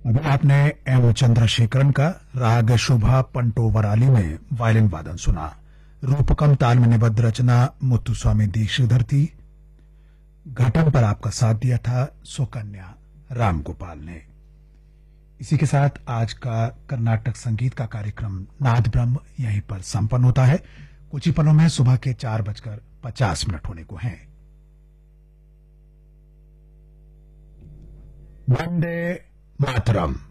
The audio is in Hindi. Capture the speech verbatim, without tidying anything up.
अभी आपने एम चंद्रशेखरन का राग शोभा पंटोवराली में वायलिन वादन सुना। रूपकम ताल में निबद्ध रचना मुत्तुस्वामी दीक्षितर थी। घटन पर आपका साथ दिया था सुकन्या रामगोपाल ने। इसी के साथ आज का कर्नाटक संगीत का कार्यक्रम नाद ब्रह्म यहीं पर संपन्न होता है। कुछ ही पलों में सुबह के चार बजकर पचास मिनट होने को हैं। वंदे मातरम।